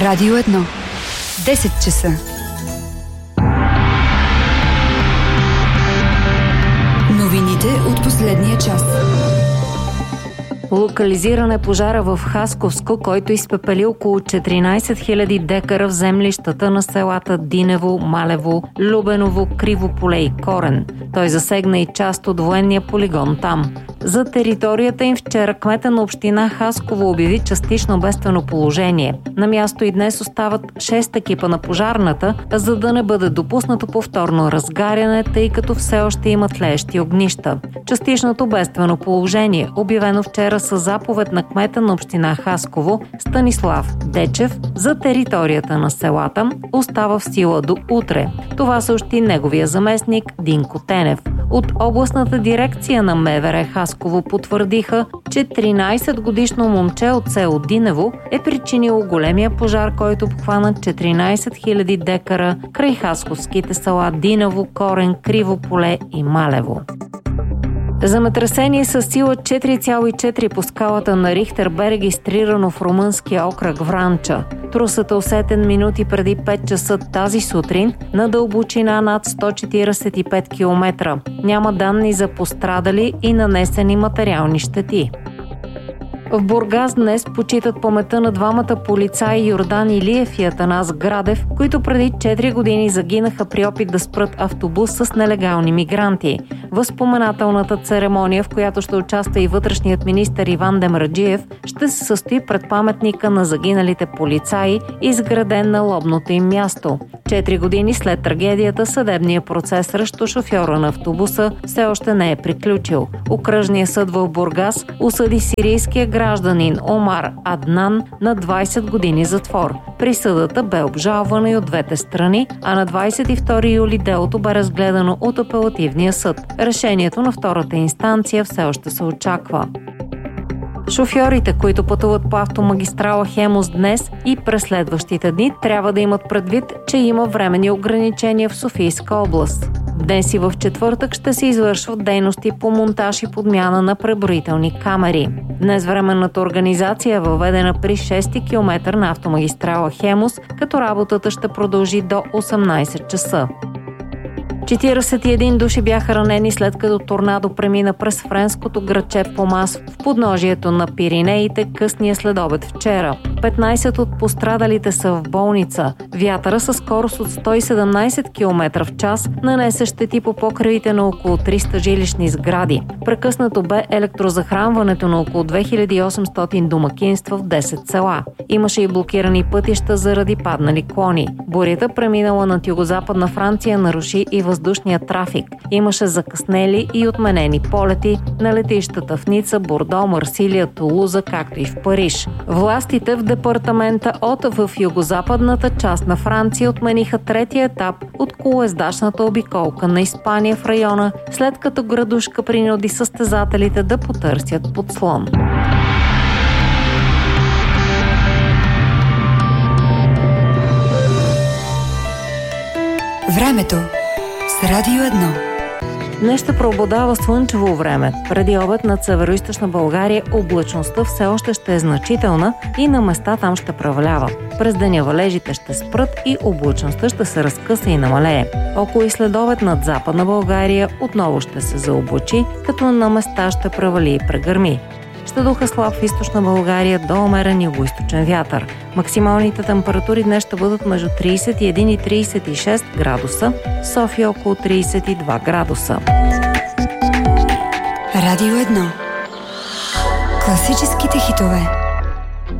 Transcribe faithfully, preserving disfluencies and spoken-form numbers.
Радио едно. десет часа. Новините от последния час. Локализиран е пожара в Хасковско, който изпепели около четиринайсет хиляди декара в землищата на селата Динево, Малево, Любеново, Криво поле и Корен. Той засегна и част от военния полигон там. За територията им вчера кмета на община Хасково обяви частично бедствено положение. На място и днес остават шест екипа на пожарната, за да не бъде допуснато повторно разгаряне, тъй като все още има тлеещи огнища. Частичното бедствено положение, обявено вчера със заповед на кмета на община Хасково Станислав Дечев за територията на селата, остава в сила до утре. Това съобщи неговия заместник Динко Тенев. От областната дирекция на МВР Хасково потвърдиха, че тринайсетгодишно момче от село Динево е причинило големия пожар, който обхвана четиринайсет хиляди декара край хасковските села Динево, Корен, Криво поле и Малево. Земетресение с сила четири цяло и четири по скалата на Рихтер бе регистрирано в румънския окръг Вранча. Трусът е усетен минути преди пет часа тази сутрин на дълбочина над сто четирийсет и пет километра. Няма данни за пострадали и нанесени материални щети. В Бургас днес почитат паметта на двамата полицаи Йордан Илиев и Атанас Градев, които преди четири години загинаха при опит да спрат автобус с нелегални мигранти. Възпоменателната церемония, в която ще участва и вътрешният министър Иван Демраджиев, ще се състои пред паметника на загиналите полицаи, изграден на лобното им място. Четири години след трагедията съдебният процес срещу шофьора на автобуса все още не е приключил. Окръжният съд в Бургас осъди сирийския гражданин Омар Аднан на двайсет години затвор. Присъдата бе обжалвана и от двете страни, а на двайсет и втори юли делото бе разгледано от апелативния съд. Решението на втората инстанция все още се очаква. Шофьорите, които пътуват по автомагистрала Хемус днес и през следващите дни, трябва да имат предвид, че има временни ограничения в Софийска област. Днес и в четвъртък ще се извършват дейности по монтаж и подмяна на преброителни камери. Днес временната организация е въведена при шести километър на автомагистрала Хемус, като работата ще продължи до осемнайсет часа. четирийсет и един души бяха ранени след като торнадо премина през френското градче Помас в подножието на Пиринеите късния следобед вчера. петнайсет от пострадалите са в болница. Вятъра със скорост от сто и седемнайсет километра в час нанесе щети по покривите на около триста жилищни сгради. Прекъснато бе електрозахранването на около две хиляди и осемстотин домакинства в десет села. Имаше и блокирани пътища заради паднали клони. Бурята, преминала над югозападна Франция, наруши и въздушния трафик. Имаше закъснели и отменени полети на летищата в Ница, Бордо, Марсилия, Тулуза, както и в Париж. Властите в департамента от в югозападната част на Франция отмениха третия етап от колоездачната обиколка на Испания в района, след като градушка принуди състезателите да потърсят подслон. Времето с Радио едно. Днес ще преобладава слънчево време. Преди обед над североизточна България облачността все още ще е значителна и на места там ще превалява. През деня валежите ще спрат и облачността ще се разкъса и намалее. Около и следобед над западна България отново ще се заоблачи, като на места ще превали и прегърми. Ще духа слаб в източна България до умерен югоизточен вятър. Максималните температури днес ще бъдат между трийсет и един и трийсет и шест градуса, София около трийсет и два градуса. Радио едно. Класическите хитове.